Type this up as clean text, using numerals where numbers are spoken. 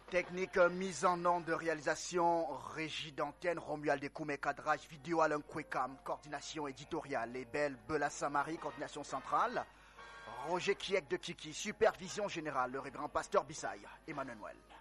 Technique mise en onde de réalisation, régie d'antenne, Romuald Dekoumé, cadrage vidéo Alain Kwekam, coordination éditoriale, les belles Bela Samari, coordination centrale, Roger Kiek de Kiki, supervision générale, le révérend pasteur Bissaï, Emmanuel Noël.